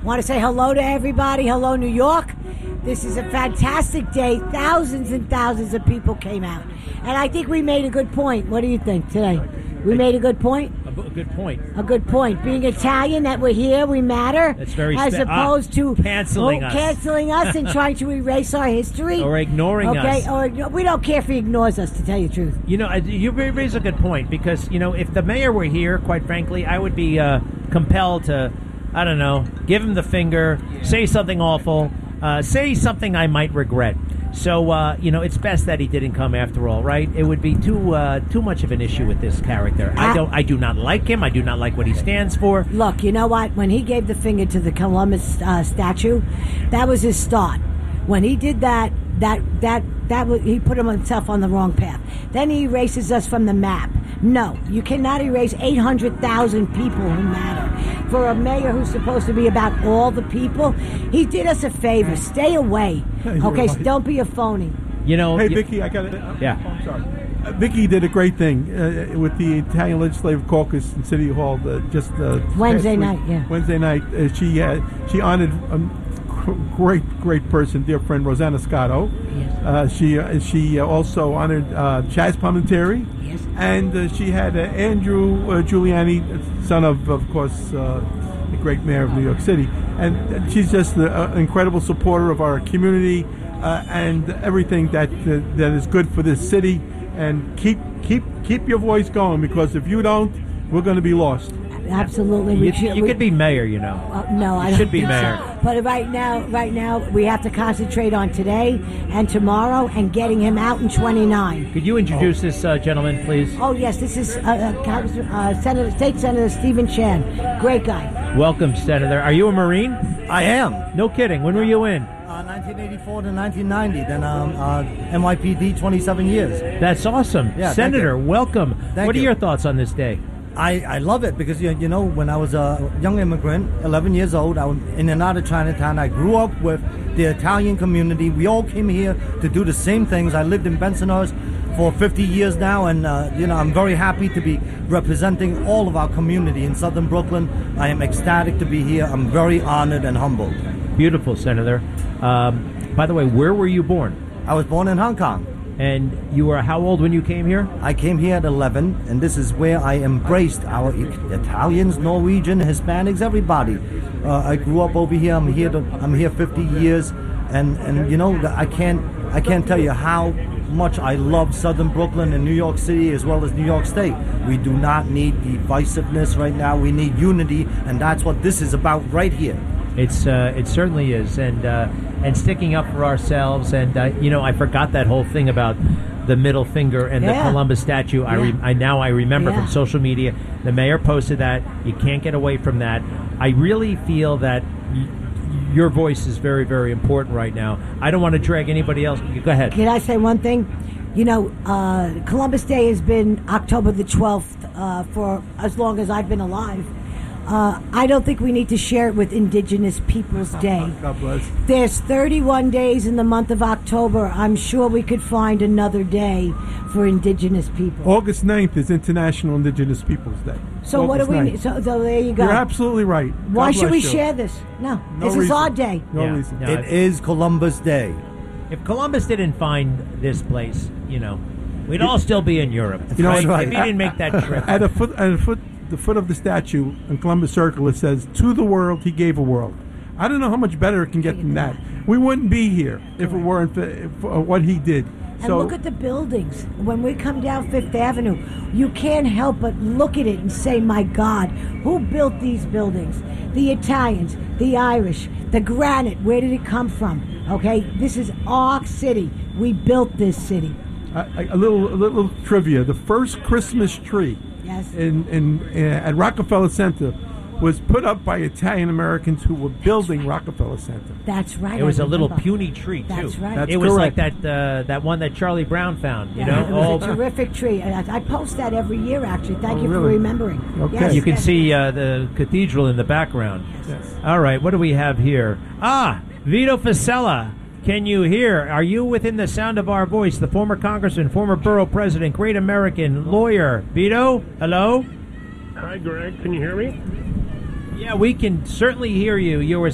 Want to say hello to everybody. Hello, New York. This is a fantastic day. Thousands and thousands of people came out. And I think we made a good point. What do you think today? We made a good point? A good point. A good point. Being Italian, that we're here, we matter. That's very as opposed to canceling us and trying to erase our history. Or ignoring us. Or we don't care if he ignores us, to tell you the truth. You know, you raise a good point because, you know, if the mayor were here, quite frankly, I would be compelled to, I don't know, give him the finger, say something awful, say something I might regret. So, you know, it's best that he didn't come after all, right? It would be too much of an issue with this character. I do not like him. I do not like what he stands for. Look, you know what? When he gave the finger to the Columbus statue, that was his start. When he did that was, he put himself on the wrong path. Then he erases us from the map. No, you cannot erase 800,000 people who matter. For a mayor who's supposed to be about all the people, he did us a favor. Stay away. Okay, so don't be a phony. You know. Hey, Vicky, I got it. Yeah. I'm sorry. Vicky did a great thing with the Italian Legislative Caucus in City Hall just Wednesday night. Yeah. Wednesday night, she honored great person, dear friend Rosanna Scotto. Yes. She also honored Chaz Palminteri. Yes. And she had Andrew Giuliani, son of course, the great mayor of New York City. And she's just an incredible supporter of our community and everything that is good for this city. And keep your voice going, because if you don't, we're going to be lost. Absolutely. You could be mayor, you know. No, I don't should be think mayor. So. But right now, we have to concentrate on today and tomorrow and getting him out in 29. Could you introduce this gentleman, please? Oh, yes. This is State Senator Stephen Chan. Great guy. Welcome, Senator. Are you a Marine? I am. No kidding. When were you in? 1984 to 1990. Then NYPD, 27 years. That's awesome. Yeah, Senator, welcome. What are your thoughts on this day? I love it because, you know, when I was a young immigrant, 11 years old, I was in and out of Chinatown. I grew up with the Italian community. We all came here to do the same things. I lived in Bensonhurst for 50 years now, and, you know, I'm very happy to be representing all of our community in Southern Brooklyn. I am ecstatic to be here. I'm very honored and humbled. Beautiful, Senator. By the way, where were you born? I was born in Hong Kong. And you were how old when you came here? I came here at 11, and this is where I embraced our Italians, Norwegian, Hispanics, everybody. I grew up over here. I'm here 50 years, and you know, I can't tell you how much I love Southern Brooklyn and New York City as well as New York State. We do not need divisiveness right now. We need unity, and that's what this is about right here. It certainly is, and sticking up for ourselves. And you know, I forgot that whole thing about the middle finger and the Columbus statue. Yeah. I remember from social media. The mayor posted that. You can't get away from that. I really feel that your voice is very, very important right now. I don't want to drag anybody else. Go ahead. Can I say one thing? You know, Columbus Day has been October the 12th for as long as I've been alive. I don't think we need to share it with Indigenous Peoples Day. God bless. There's 31 days in the month of October. I'm sure we could find another day for Indigenous people. August 9th is International Indigenous Peoples Day. So August what do we 9th. need? So there you go. You're absolutely right. Why God should we bless you. share this? No, this reason. is our day. No reason. No, It is Columbus Day. If Columbus didn't find this place, you know, we'd all still be in Europe. You know, right? right. If he didn't make that trip. At the foot of the statue in Columbus Circle, it says, "To the world, he gave a world." I don't know how much better it can get than that. We wouldn't be here if it weren't for what he did. And look at the buildings. When we come down Fifth Avenue, you can't help but look at it and say, my God, who built these buildings? The Italians, the Irish, the granite, where did it come from? Okay, this is our city. We built this city. A little trivia. The first Christmas tree at Rockefeller Center was put up by Italian Americans who were building Rockefeller Center. That's right. It was a little puny tree, too. That's right. That's it was correct. like that one that Charlie Brown found, you know? It was a terrific tree. I post that every year, actually. Thank you for really? remembering. Okay. Yes, You can see the cathedral in the background. Yes. All right, what do we have here? Vito Fossella. Can you hear? Are you within the sound of our voice? The former congressman, former borough president, great American lawyer. Vito, hello? Hi, Greg. Can you hear me? Yeah, we can certainly hear you. You were